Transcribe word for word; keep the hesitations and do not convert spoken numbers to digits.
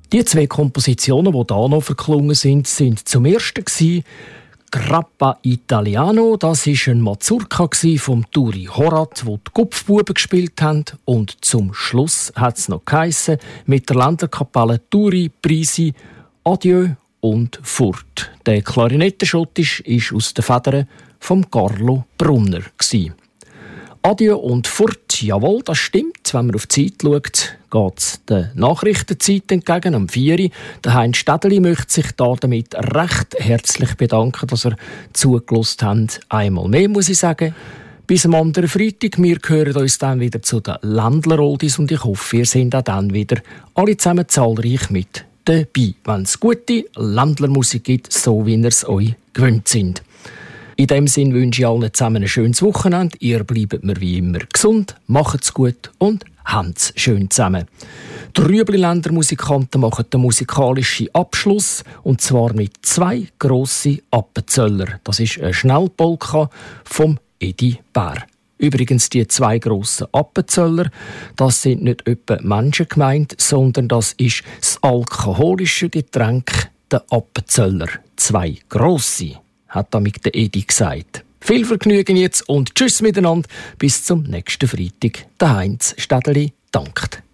Die zwei Kompositionen, die hier noch verklungen sind, sind zum ersten gewesen, Grappa Italiano, das war ein Mazurka vom Turi Horat, wo die Kupfbuben gespielt haben. Und zum Schluss hat es noch geheissen, mit der Ländlerkapelle Turi Prisi Adieu und Furt. Der Klarinettenschottisch ist aus den Federn von Carlo Brunner. Adieu und Furt, jawohl, das stimmt. Wenn man auf die Zeit schaut, geht es der Nachrichtenzeit entgegen, am vier Uhr. Der Heinz Städeli möchte sich da damit recht herzlich bedanken, dass er zugelassen hat. Einmal mehr, muss ich sagen. Bis am anderen Freitag. Wir hören uns dann wieder zu den Ländler-Oldies und ich hoffe, ihr seid auch dann wieder alle zusammen zahlreich mit dabei, wenn es gute Ländlermusik gibt, so wie ihr es euch gewöhnt sind. In dem Sinn wünsche ich allen zusammen ein schönes Wochenende. Ihr bleibt mir wie immer gesund, macht's gut und habt's schön zusammen. Die Rüebli-Länder Musikanten machen den musikalischen Abschluss und zwar mit zwei grossen Appenzöller. Das ist eine Schnellpolka vom Edi Bär. Übrigens, die zwei grossen Appenzöller, das sind nicht etwa Menschen gemeint, sondern das ist das alkoholische Getränk, der Appenzöller. Zwei grosse, hat damit der Edi gesagt. Viel Vergnügen jetzt und tschüss miteinander. Bis zum nächsten Freitag. Der Heinz Städeli dankt.